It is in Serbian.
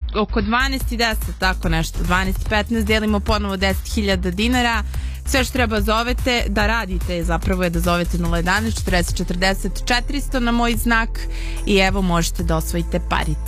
oko 12.10, tako nešto, 12.15, delimo ponovo 10.000 dinara. Sve što treba zovete, da radite zapravo je da zovete 011 40 40 400 na moj znak i evo možete da osvojite parice.